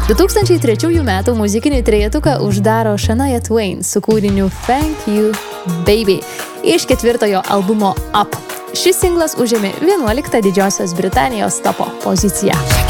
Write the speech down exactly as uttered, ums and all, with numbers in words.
du tūkstančiai trečiųjų metų muzikinį trejetuką uždaro Shania Twain su kūriniu Thank You Baby iš ketvirtojo albumo Up. Šis singlas užėmė vienuoliktą Didžiosios Britanijos topo poziciją.